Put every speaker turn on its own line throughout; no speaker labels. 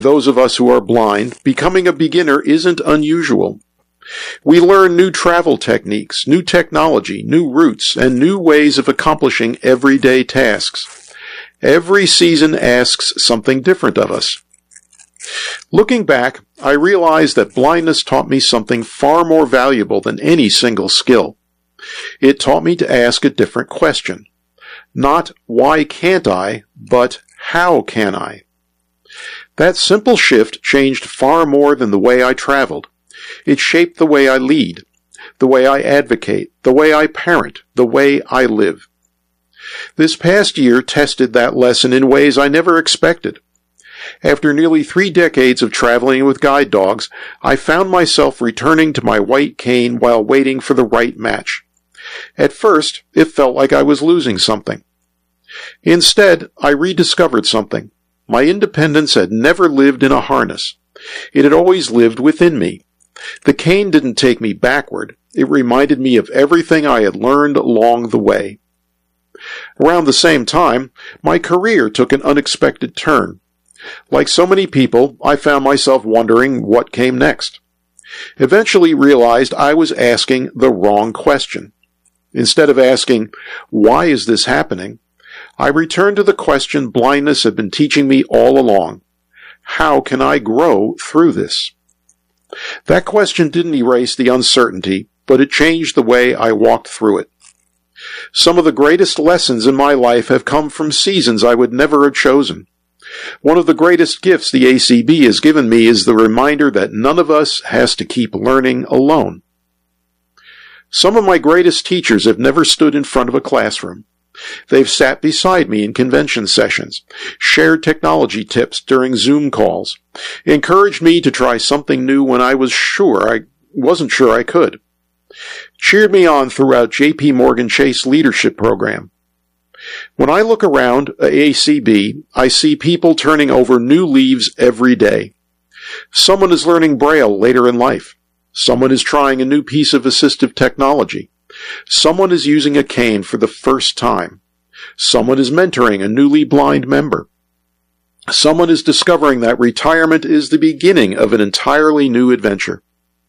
those of us who are blind, becoming a beginner isn't unusual. We learn new travel techniques, new technology, new routes, and new ways of accomplishing everyday tasks. Every season asks something different of us. Looking back, I realized that blindness taught me something far more valuable than any single skill. It taught me to ask a different question. Not why can't I, but how can I? That simple shift changed far more than the way I traveled. It shaped the way I lead, the way I advocate, the way I parent, the way I live. This past year tested that lesson in ways I never expected. After nearly 3 decades of traveling with guide dogs, I found myself returning to my white cane while waiting for the right match. At first, it felt like I was losing something. Instead, I rediscovered something. My independence had never lived in a harness. It had always lived within me. The cane didn't take me backward. It reminded me of everything I had learned along the way. Around the same time, my career took an unexpected turn. Like so many people, I found myself wondering what came next. Eventually realized I was asking the wrong question. Instead of asking, why is this happening? I returned to the question blindness had been teaching me all along. How can I grow through this? That question didn't erase the uncertainty, but it changed the way I walked through it. Some of the greatest lessons in my life have come from seasons I would never have chosen. One of the greatest gifts the ACB has given me is the reminder that none of us has to keep learning alone. Some of my greatest teachers have never stood in front of a classroom. They've sat beside me in convention sessions, shared technology tips during Zoom calls, encouraged me to try something new when I wasn't sure I could, cheered me on throughout J.P. Morgan Chase Leadership Program. When I look around ACB, I see people turning over new leaves every day. Someone is learning Braille later in life. Someone is trying a new piece of assistive technology. Someone is using a cane for the first time. Someone is mentoring a newly blind member. Someone is discovering that retirement is the beginning of an entirely new adventure.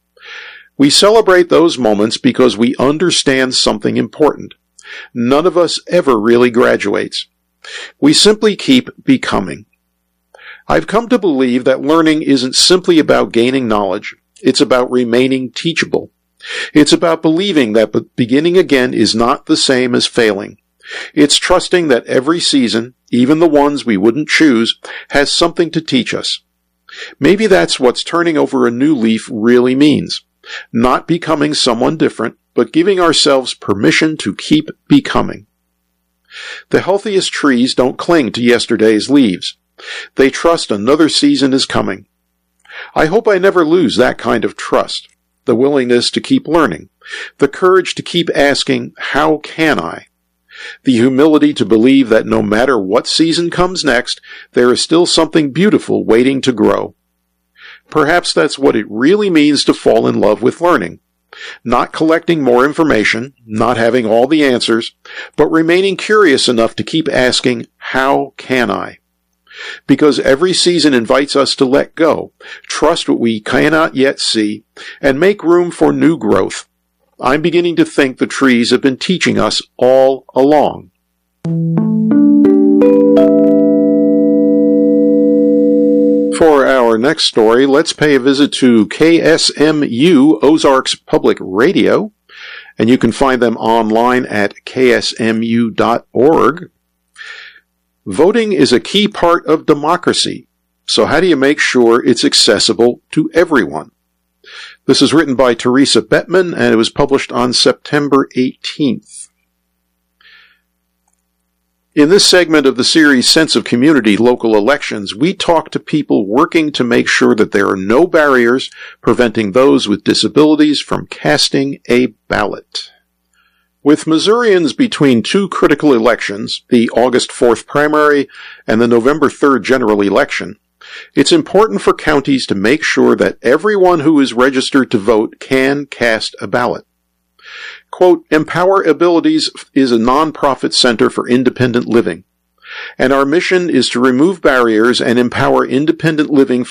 We celebrate those moments because we understand something important. None of us ever really graduates. We simply keep becoming. I've come to believe that learning isn't simply about gaining knowledge. It's about remaining teachable. It's about believing that beginning again is not the same as failing. It's trusting that every season, even the ones we wouldn't choose, has something to teach us. Maybe that's what turning over a new leaf really means. Not becoming someone different, but giving ourselves permission to keep becoming. The healthiest trees don't cling to yesterday's leaves. They trust another season is coming. I hope I never lose that kind of trust, the willingness to keep learning, the courage to keep asking, how can I? The humility to believe that no matter what season comes next, there is still something beautiful waiting to grow. Perhaps that's what it really means to fall in love with learning. Not collecting more information, not having all the answers, but remaining curious enough to keep asking, how can I? Because every season invites us to let go, trust what we cannot yet see, and make room for new growth. I'm beginning to think the trees have been teaching us all along. For our next story, let's pay a visit to KSMU, Ozarks Public Radio, and you can find them online at ksmu.org. Voting is a key part of democracy, so how do you make sure it's accessible to everyone? This is written by Teresa Bettman, and it was published on September 18th. In this segment of the series Sense of Community Local Elections, we talk to people working to make sure that there are no barriers preventing those with disabilities from casting a ballot. With Missourians between 2 critical elections, the August 4th primary and the November 3rd general election, it's important for counties to make sure that everyone who is registered to vote can cast a ballot. Quote, Empower Abilities is a nonprofit center for independent living. and our mission is to remove barriers and empower independent living